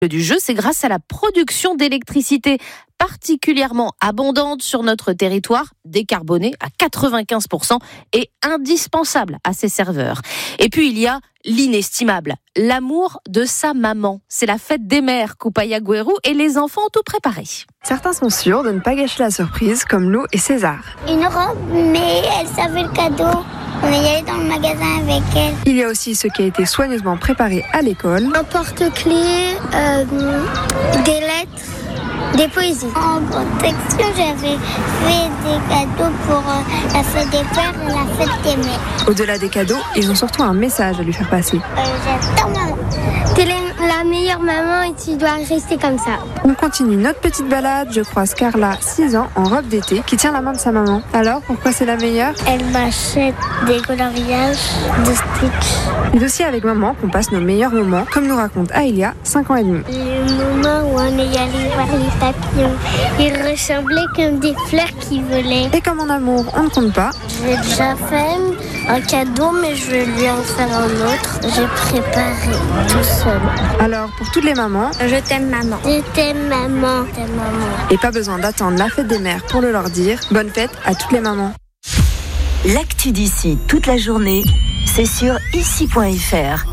du jeu, c'est grâce à la production d'électricité particulièrement abondante sur notre territoire, décarbonée à 95% et indispensable à ses serveurs. Et puis il y a l'inestimable, l'amour de sa maman. C'est la fête des mères, Kupaya Guerrero, et les enfants ont tout préparé. Certains sont sûrs de ne pas gâcher la surprise, comme Lou et César. Une robe, mais elle savait le cadeau. On est allé dans le magasin avec elle. Il y a aussi ce qui a été soigneusement préparé à l'école. Un porte-clés, des lettres, des poésies. En protection, j'avais fait des cadeaux pour la fête des pères et la fête des mères. Au-delà des cadeaux, ils ont surtout un message à lui faire passer. J'adore maman. T'es la meilleure maman et tu dois rester comme ça. On continue notre petite balade. Je croise Carla, 6 ans, en robe d'été, qui tient la main de sa maman. Alors, pourquoi c'est la meilleure ? Elle m'achète des coloriages, de Stitch. C'est aussi avec maman qu'on passe nos meilleurs moments, comme nous raconte Aïlia, 5 ans et demi. Le moment où on est allé voir les papillons, ils ressemblaient comme des fleurs qui volaient. Et comme en amour, on ne compte pas. J'ai déjà fait un cadeau, mais je vais lui en faire un autre. J'ai préparé tout seul. Alors, pour toutes les mamans, Je t'aime maman. Je t'aime maman. Je t'aime maman. et pas besoin d'attendre la fête des mères pour le leur dire, bonne fête à toutes les mamans. L'actu d'ici toute la journée, c'est sur ici.fr.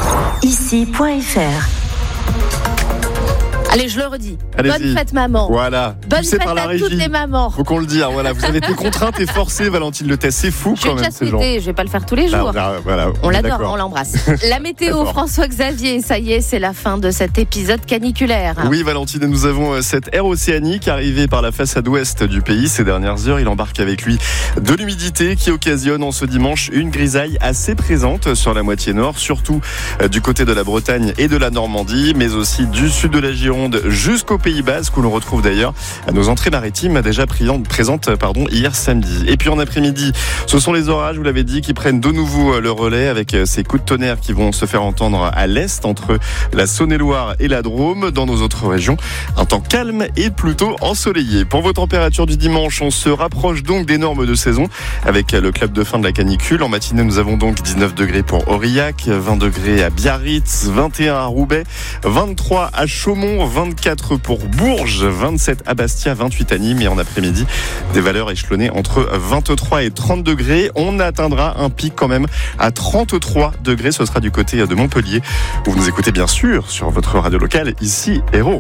Ici.fr. Allez, je le redis. Allez-y. Bonne fête maman. Voilà. Bonne Poussé fête par la à régie. toutes les mamans. Faut qu'on le dise. Voilà, vous avez été contrainte et forcée, Valentine Le Test. C'est fou J'ai quand déjà même ces gens. souhaité, je vais pas le faire tous les jours. Voilà, On est l'adore, d'accord. on l'embrasse. La météo, D'accord. François-Xavier, ça y est, c'est la fin de cet épisode caniculaire. Oui, Valentine, nous avons cet air océanique arrivé par la façade ouest du pays ces dernières heures. Il embarque avec lui de l'humidité qui occasionne en ce dimanche une grisaille assez présente sur la moitié nord, surtout du côté de la Bretagne et de la Normandie, mais aussi du sud de la Gironde jusqu'au Pays Basque, où l'on retrouve d'ailleurs nos entrées maritimes déjà présentes hier samedi. Et puis en après-midi, ce sont les orages, vous l'avez dit, qui prennent de nouveau le relais avec ces coups de tonnerre qui vont se faire entendre à l'est, entre la Saône-et-Loire et la Drôme. Dans nos autres régions, un temps calme et plutôt ensoleillé. Pour vos températures du dimanche, on se rapproche donc des normes de saison avec le club de fin de la canicule. En matinée, nous avons donc 19 degrés pour Aurillac, 20 degrés à Biarritz, 21 à Roubaix, 23 à Chaumont, 24 pour Bourges, 27 à Bastia, 28 à Nîmes, et en après-midi, des valeurs échelonnées entre 23 et 30 degrés. On atteindra un pic quand même à 33 degrés. Ce sera du côté de Montpellier, où vous nous écoutez bien sûr sur votre radio locale, ici Héros.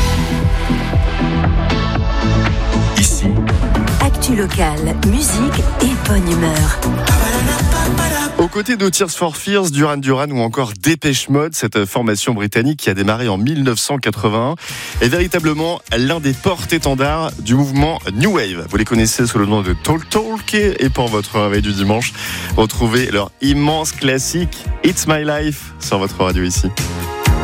Ici. Actu locale, musique et bonne humeur. Aux côtés de Tears for Fears, Duran Duran ou encore Dépêche Mode, cette formation britannique qui a démarré en 1981 est véritablement l'un des porte-étendards du mouvement New Wave. Vous les connaissez sous le nom de Talk Talk, et pour votre réveil du dimanche, retrouvez leur immense classique It's My Life sur votre radio ici.